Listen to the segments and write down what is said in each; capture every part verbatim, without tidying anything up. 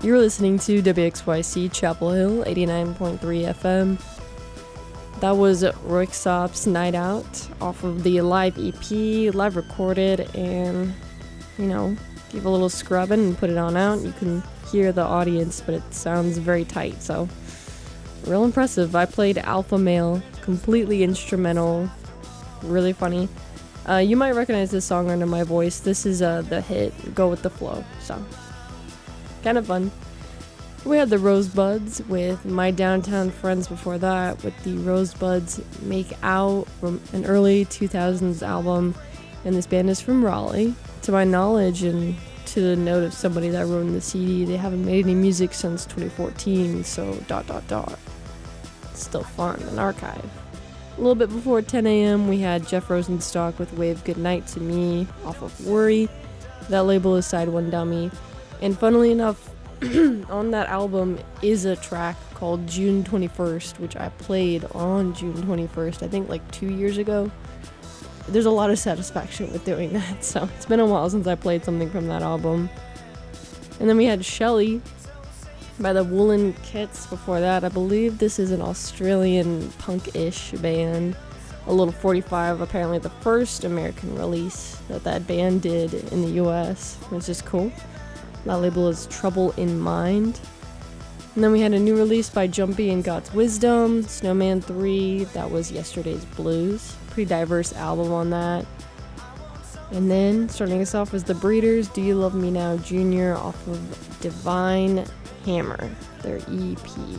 You're listening to W X Y C Chapel Hill, eighty-nine point three F M. That was Röyksopp's Night Out off of the live E P, live recorded, and, you know, give a little scrubbing and put it on out. You can hear the audience, but it sounds very tight, so real impressive. I played Alpha Male, completely instrumental, really funny. Uh, you might recognize this song under my voice. This is uh, the hit Go With The Flow, so kind of fun. We had the Rosebuds with My Downtown Friends before that, with the Rosebuds Make Out from an early two thousands album, and this band is from Raleigh. To my knowledge, and to the note of somebody that wrote in the C D, they haven't made any music since twenty fourteen, so dot dot dot. It's still fun, an archive. A little bit before ten a.m. we had Jeff Rosenstock with Wave Goodnight to Me off of Worry. That label is Side One Dummy. And funnily enough, on that album is a track called June twenty-first, which I played on June twenty-first, I think like two years ago. There's a lot of satisfaction with doing that, so it's been a while since I played something from that album. And then we had Shelly by the Woolen Kits before that. I believe this is an Australian punk-ish band. A Little forty-five, apparently the first American release that that band did in the U S, which is cool. That label is Trouble in Mind. And then we had a new release by Jumpy and God's Wisdom, Snowman three, that was Yesterday's Blues. Pretty diverse album on that. And then, starting us off was The Breeders, Do You Love Me Now Junior off of Divine Hammer, their E P.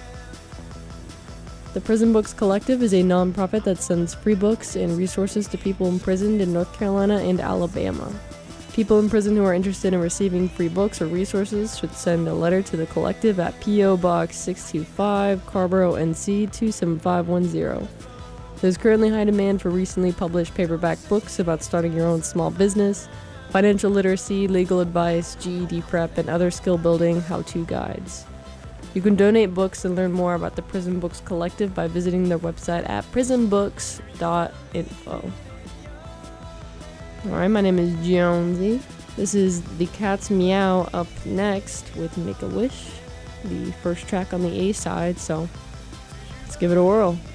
The Prison Books Collective is a non-profit that sends free books and resources to people imprisoned in North Carolina and Alabama. People in prison who are interested in receiving free books or resources should send a letter to the collective at P O Box six two five, Carborough, N C two seven five one zero. There's currently high demand for recently published paperback books about starting your own small business, financial literacy, legal advice, G E D prep, and other skill-building how-to guides. You can donate books and learn more about the Prison Books Collective by visiting their website at prison books dot info. Alright, my name is Jonesy. This is The Cat's Meow up next with Make a Wish, the first track on the A side, so let's give it a whirl.